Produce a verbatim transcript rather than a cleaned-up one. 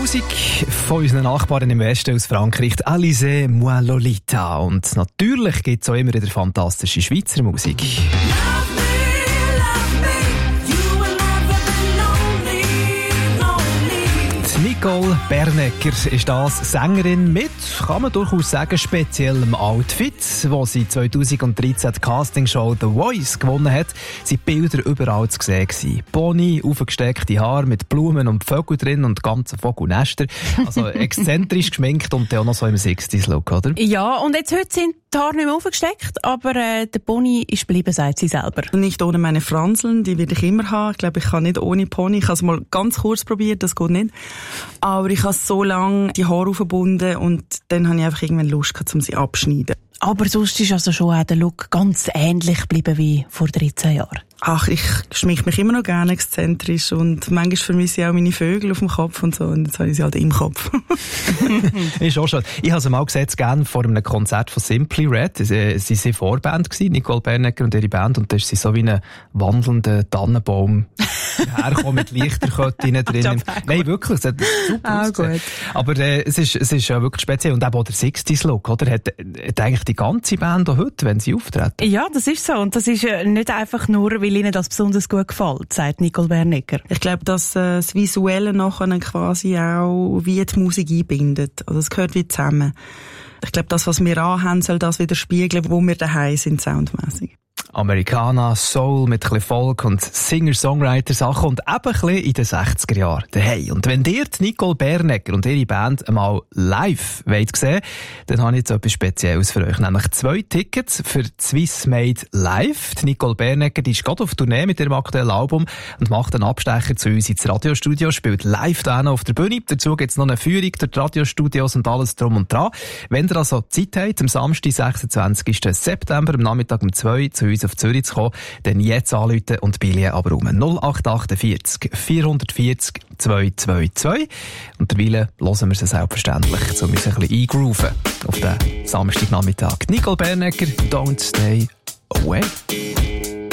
Musik von unseren Nachbarn im Westen aus Frankreich, Alizé Moi Lolita. Und natürlich gibt es auch immer wieder fantastische Schweizer Musik. Nicole Bernecker ist das, Sängerin mit, kann man durchaus sagen, speziellem Outfit. Wo sie zwanzig dreizehn die Castingshow The Voice gewonnen hat, sind Bilder überall zu sehen. Pony, aufgesteckte Haare mit Blumen und Vögel drin und ganze Vogelnester. Also exzentrisch geschminkt und dann auch noch so im sechziger-Look, oder? Ja, und jetzt heute sind die Haare nicht mehr aufgesteckt, aber äh, der Pony ist geblieben, sagt sie selber. Nicht ohne meine Franseln, die will ich immer haben. Ich glaube, ich kann nicht ohne Pony. Ich habe es mal ganz kurz probiert, das geht nicht. Aber ich habe so lange die Haare aufgebunden und dann habe ich einfach irgendwann Lust gehabt, um sie abzuschneiden. Aber sonst ist also schon auch der Look ganz ähnlich geblieben wie vor dreizehn Jahren. Ach, ich schminke mich immer noch gerne exzentrisch und manchmal vermisse ich auch meine Vögel auf dem Kopf und so und jetzt habe ich sie halt im Kopf. Ist auch schon. Ich habe sie mal gesehen, gerne vor einem Konzert von Simply Red. Sie, sie waren Vorband gewesen, Nicole Bernecker und ihre Band, und da ist sie so wie ein wandelnder Tannenbaum hergekommen mit Lichterketten drin. Nein, wirklich, es hat super ah, ausgesehen. Aber äh, es ist, es ist ja wirklich speziell. Und eben auch der sechziger-Look, oder? Hat, hat eigentlich die ganze Band auch heute, wenn sie auftreten? Ja, das ist so. Und das ist äh, nicht einfach nur, weil ihnen das besonders gut gefällt, sagt Nicole Bernecker. Ich glaube, dass äh, das Visuelle nachher quasi auch wie die Musik einbindet. Also es gehört wie zusammen. Ich glaube, das, was wir anhaben, soll das wieder spiegeln, wo wir daheim sind, soundmässig. Americana, Soul mit ein bisschen Folk und Singer-Songwriter-Sachen und eben ein bisschen in den sechziger Jahren daheim. Und wenn ihr die Nicole Bernecker und ihre Band einmal live wollt sehen, dann habe ich jetzt etwas Spezielles für euch. Nämlich zwei Tickets für Swiss Made Live. Die Nicole Bernecker, die ist gerade auf Tournee mit ihrem aktuellen Album und macht einen Abstecher zu uns ins Radiostudio, spielt live da auf der Bühne. Dazu gibt es noch eine Führung durch die Radiostudios und alles drum und dran. Wenn ihr also Zeit habt, am Samstag, sechsundzwanzigsten September, am Nachmittag um zwei zu uns auf Zürich zu kommen, dann jetzt anrufen und Billy aber um null acht achtundvierzig vierhundertvierzig zweihundertzweiundzwanzig. Und derweil hören wir sie selbstverständlich, um uns ein bisschen eingrooven auf den Samstagnachmittag. Nicole Bernecker, Don't Stay Away.